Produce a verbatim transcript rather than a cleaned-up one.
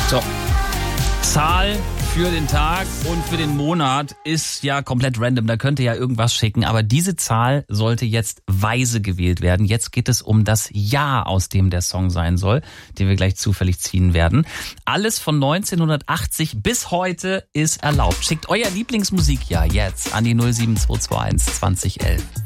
So. Zahl für den Tag und für den Monat ist ja komplett random. Da könnt ihr ja irgendwas schicken. Aber diese Zahl sollte jetzt weise gewählt werden. Jetzt geht es um das Jahr, aus dem der Song sein soll, den wir gleich zufällig ziehen werden. Alles von neunzehnhundertachtzig bis heute ist erlaubt. Schickt euer Lieblingsmusikjahr jetzt an die null sieben zwei zwei eins zwanzig elf.